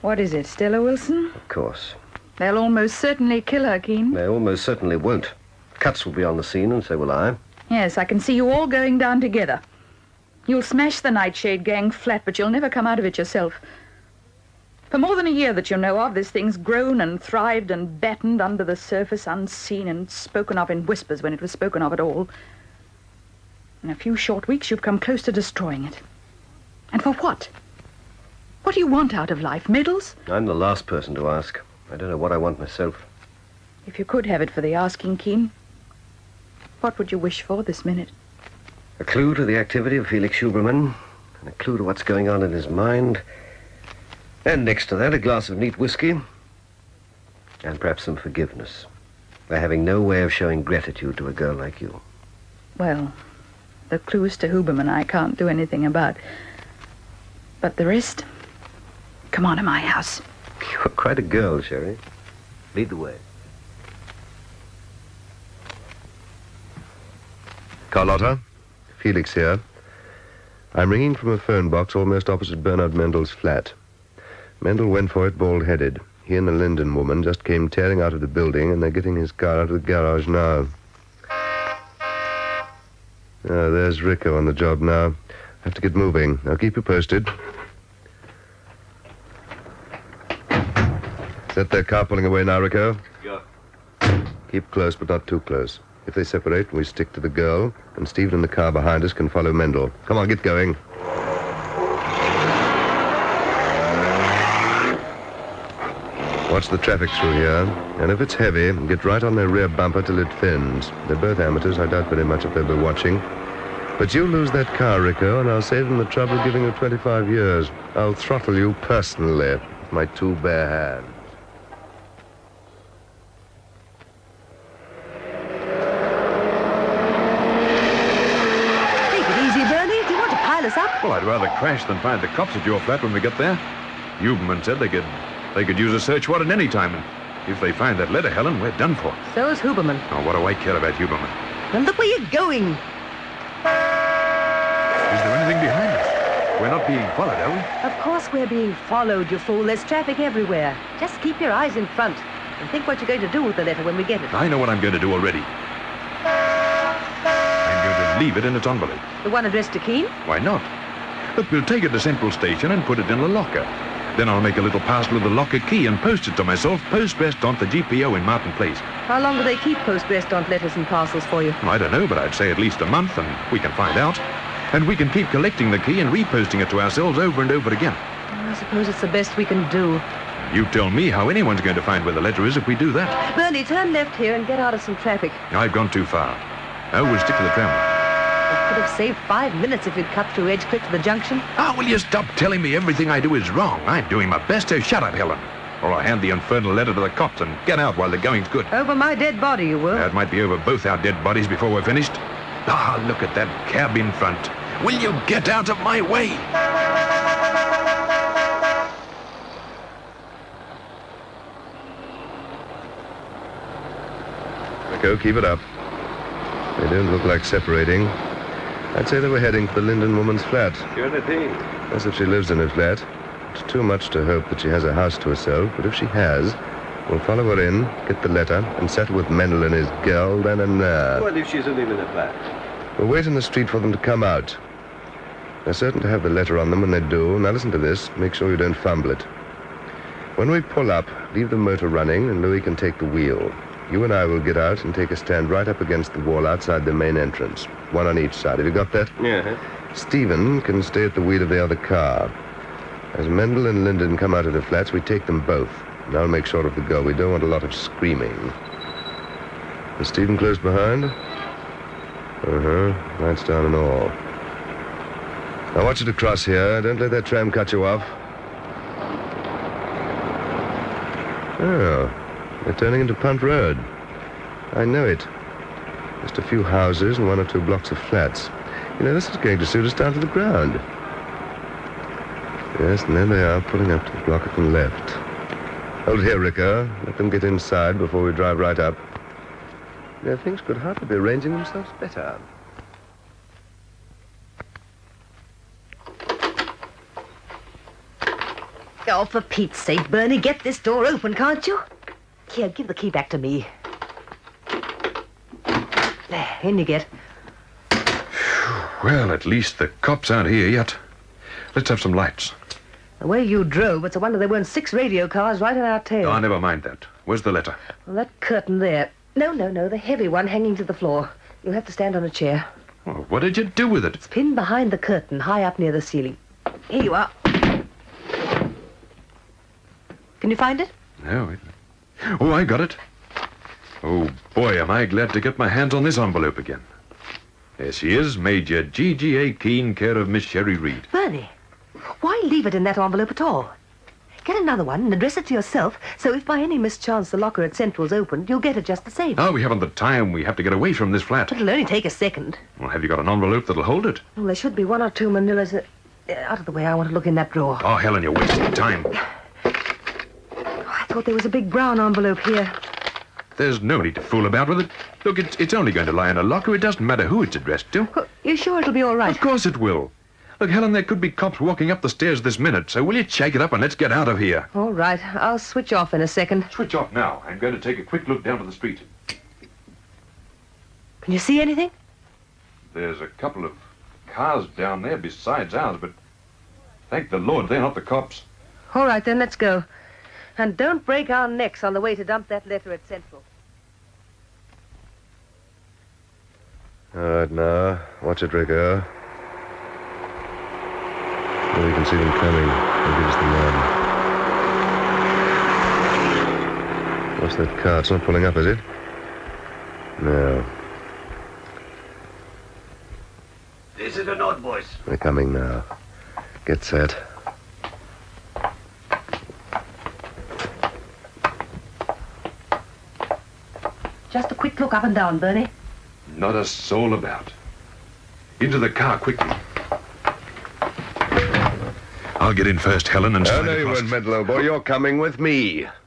What is it, Stella Wilson? Of course. They'll almost certainly kill her, Keene. They almost certainly won't. Cutts will be on the scene, and so will I. Yes, I can see you all going down together. You'll smash the Nightshade gang flat, but you'll never come out of it yourself. For more than a year that you know of, this thing's grown and thrived and battened under the surface, unseen and spoken of in whispers when it was spoken of at all. In a few short weeks, you've come close to destroying it. And for what? What do you want out of life? Medals? I'm the last person to ask. I don't know what I want myself. If you could have it for the asking, Keene, what would you wish for this minute? A clue to the activity of Felix Huberman, and a clue to what's going on in his mind. And next to that, a glass of neat whiskey. And perhaps some forgiveness. For having no way of showing gratitude to a girl like you. Well, the clues to Huberman I can't do anything about. But the rest, come on to my house. You're quite a girl, Sherry. Lead the way. Carlotta, Felix here. I'm ringing from a phone box almost opposite Bernard Mendel's flat. Mendel went for it bald-headed. He and the Linden woman just came tearing out of the building, and they're getting his car out of the garage now. Oh, there's Rico on the job now. I have to get moving. I'll keep you posted. Is that their car pulling away now, Rico? Yeah. Keep close, but not too close. If they separate, we stick to the girl, and Stephen in the car behind us can follow Mendel. Come on, get going. Watch the traffic through here, and if it's heavy, get right on their rear bumper till it thins. They're both amateurs. I doubt very much if they'll be watching. But you'll lose that car, Rico, and I'll save them the trouble of giving you 25 years. I'll throttle you personally with my two bare hands. Take it easy, Bernie. Do you want to pile us up? Well, I'd rather crash than find the cops at your flat when we get there. Huberman said they could use a search warrant any time. And if they find that letter, Helen, we're done for. So's Huberman. Oh, what do I care about Huberman? Well, look where you're going. Is there anything behind us? We're not being followed, are we? Of course we're being followed, you fool. There's traffic everywhere. Just keep your eyes in front and think what you're going to do with the letter when we get it. I know what I'm going to do already. I'm going to leave it in its envelope. The one addressed to Keene? Why not? Look, we'll take it to Central Station and put it in a locker. Then I'll make a little parcel of the locker key and post it to myself, Post Restaurant, the GPO in Martin Place. How long do they keep Post Restaurant letters and parcels for you? I don't know, but I'd say at least a month, and we can find out. And we can keep collecting the key and reposting it to ourselves over and over again. I suppose it's the best we can do. You tell me how anyone's going to find where the letter is if we do that. Bernie, turn left here and get out of some traffic. I've gone too far. Oh, we'll stick to the tramway. It could have saved 5 minutes if you'd cut through Edgecliff to the junction. Oh, will you stop telling me everything I do is wrong? I'm doing my best, so shut up, Helen. Or I'll hand the infernal letter to the cops and get out while the going's good. Over my dead body, you will. That might be over both our dead bodies before we're finished. Ah, look at that cab in front. Will you get out of my way? Rico, keep it up. They don't look like separating. I'd say they were heading for the Linden woman's flat. Unity. That's if she lives in her flat. It's too much to hope that she has a house to herself, but if she has, we'll follow her in, get the letter, and settle with Mendel and his girl then and there. What if she's only in a flat? We'll wait in the street for them to come out. They're certain to have the letter on them when they do. Now listen to this. Make sure you don't fumble it. When we pull up, leave the motor running, and Louis can take the wheel. You and I will get out and take a stand right up against the wall outside the main entrance. One on each side. Have you got that? Yeah. Stephen can stay at the wheel of the other car. As Mendel and Linden come out of the flats, we take them both. And I'll make sure of the girl. We don't want a lot of screaming. Is Stephen close behind? Lights down and all. Now watch it across here. Don't let that tram cut you off. Oh, they're turning into Punt Road. I know it. Just a few houses and 1 or 2 blocks of flats. You know, this is going to suit us down to the ground. Yes, and there they are, pulling up to the block at the left. Hold here, Rico. Let them get inside before we drive right up. Yeah, things could hardly be arranging themselves better. Oh, for Pete's sake, Bernie, get this door open, can't you? Here, give the key back to me. There, in you get. Well, at least the cops aren't here yet. Let's have some lights. The way you drove, it's a wonder there weren't 6 radio cars right in our tail. Oh, never mind that. Where's the letter? Well, that curtain there. No, the heavy one hanging to the floor. You'll have to stand on a chair. Oh, what did you do with it? It's pinned behind the curtain, high up near the ceiling. Here you are. Can you find it? No. Oh, I got it. Oh, boy, am I glad to get my hands on this envelope again. Yes, he is, Major G.G.A. Keene, care of Miss Sherry Reed. Bernie, why leave it in that envelope at all? Get another one and address it to yourself, so if by any mischance the locker at Central's opened, you'll get it just the same. Oh, we haven't the time. We have to get away from this flat. It'll only take a second. Well, have you got an envelope that'll hold it? Well, there should be 1 or 2 manillas. Out of the way, I want to look in that drawer. Oh, Helen, you're wasting time. I thought there was a big brown envelope here. There's no need to fool about with it. Look, it's only going to lie in a locker. It doesn't matter who it's addressed to. Oh, you sure it'll be all right? Of course it will. Look, Helen, there could be cops walking up the stairs this minute, so will you shake it up and let's get out of here? All right. I'll switch off in a second. Switch off now. I'm going to take a quick look down to the street. Can you see anything? There's a couple of cars down there besides ours, but thank the Lord they're not the cops. All right, then, let's go. And don't break our necks on the way to dump that letter at Central. All right, now. Watch it, Rico. Well, you can see them coming. They'll give us the nod. What's that car? It's not pulling up, is it? No. Is it or not, boys? They're coming now. Get set. Just a quick look up and down, Bernie. Not a soul about. Into the car, quickly. I'll get in first, Helen, and Oh, slide no, you across. won't, Medlow boy. You're coming with me.